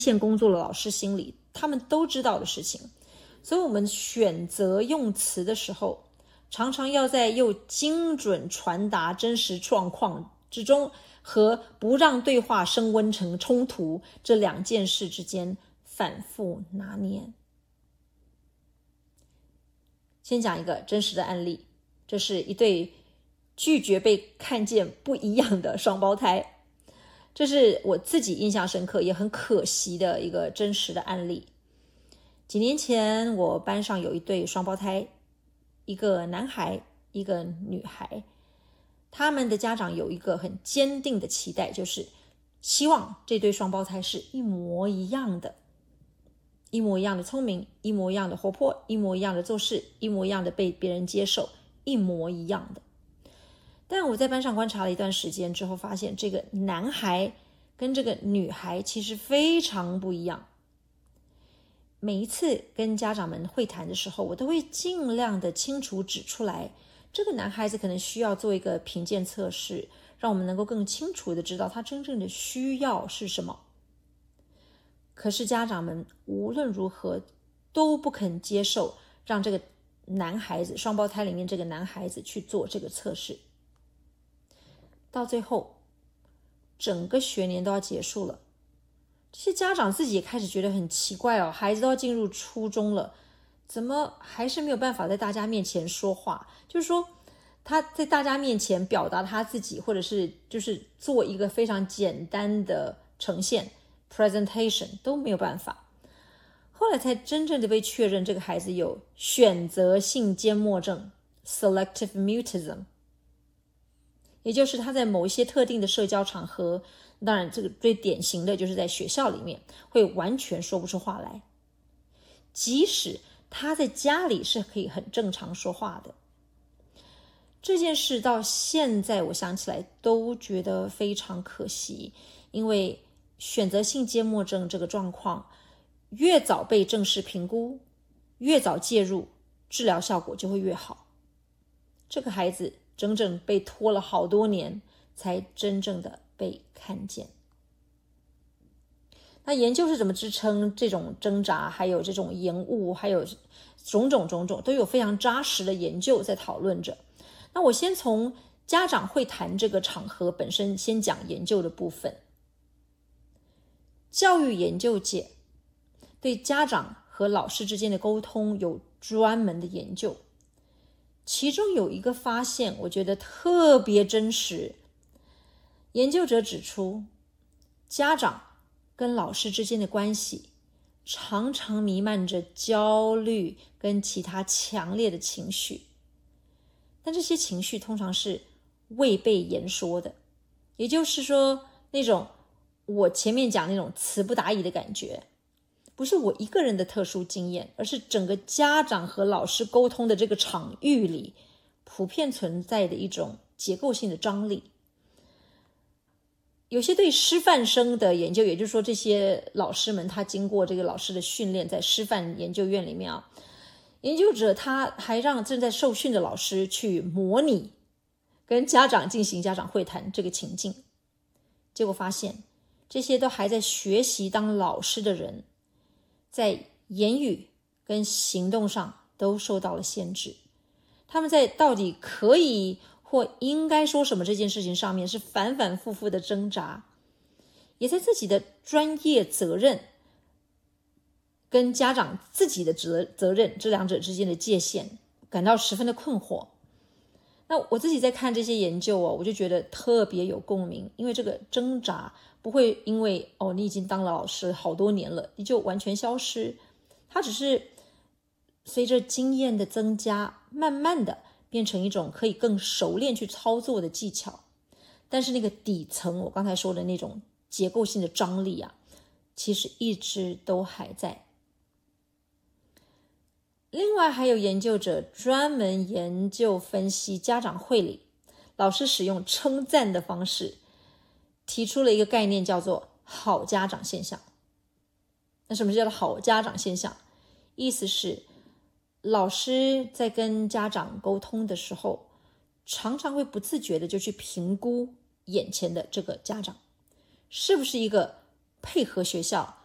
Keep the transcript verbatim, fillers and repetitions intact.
线工作的老师心里，他们都知道的事情。所以我们选择用词的时候，常常要在又精准传达真实状况之中，和不让对话升温成冲突这两件事之间反复拿捏。先讲一个真实的案例，这是一对拒绝被看见不一样的双胞胎，这是我自己印象深刻也很可惜的一个真实的案例。几年前我班上有一对双胞胎，一个男孩一个女孩，他们的家长有一个很坚定的期待，就是希望这对双胞胎是一模一样的，一模一样的聪明，一模一样的活泼，一模一样的做事，一模一样的被别人接受，一模一样的。但我在班上观察了一段时间之后，发现这个男孩跟这个女孩其实非常不一样。每一次跟家长们会谈的时候，我都会尽量的清楚指出来，这个男孩子可能需要做一个评鉴测试，让我们能够更清楚的知道他真正的需要是什么。可是家长们无论如何都不肯接受让这个男孩子，双胞胎里面这个男孩子去做这个测试。到最后整个学年都要结束了，这些家长自己也开始觉得很奇怪哦，孩子都要进入初中了，怎么还是没有办法在大家面前说话？就是说他在大家面前表达他自己，或者是就是做一个非常简单的呈现 presentation 都没有办法。后来才真正的被确认这个孩子有选择性缄默症 selective mutism， 也就是他在某一些特定的社交场合，当然这个最典型的就是在学校里面会完全说不出话来，即使他在家里是可以很正常说话的。这件事到现在我想起来都觉得非常可惜，因为选择性缄默症这个状况越早被正式评估，越早介入，治疗效果就会越好。这个孩子整整被拖了好多年才真正的被看见。那研究是怎么支撑这种挣扎，还有这种延误，还有种种种种，都有非常扎实的研究在讨论着。那我先从家长会谈这个场合本身先讲研究的部分。教育研究界对家长和老师之间的沟通有专门的研究，其中有一个发现我觉得特别真实。研究者指出，家长跟老师之间的关系常常弥漫着焦虑跟其他强烈的情绪，但这些情绪通常是未被言说的，也就是说那种我前面讲那种词不达意的感觉，不是我一个人的特殊经验，而是整个家长和老师沟通的这个场域里普遍存在的一种结构性的张力。有些对师范生的研究，也就是说这些老师们他经过这个老师的训练，在师范研究院里面啊，研究者他还让正在受训的老师去模拟跟家长进行家长会谈这个情境，结果发现这些都还在学习当老师的人，在言语跟行动上都受到了限制。他们在到底可以或应该说什么这件事情上面是反反复复的挣扎，也在自己的专业责任跟家长自己的责责任这两者之间的界限感到十分的困惑。那我自己在看这些研究哦，我就觉得特别有共鸣，因为这个挣扎不会因为哦你已经当了老师好多年了你就完全消失，它只是随着经验的增加，慢慢的变成一种可以更熟练去操作的技巧。但是那个底层我刚才说的那种结构性的张力啊，其实一直都还在。另外还有研究者专门研究分析家长会里老师使用称赞的方式，提出了一个概念叫做好家长现象。那什么叫做好家长现象？意思是老师在跟家长沟通的时候，常常会不自觉的就去评估眼前的这个家长是不是一个配合学校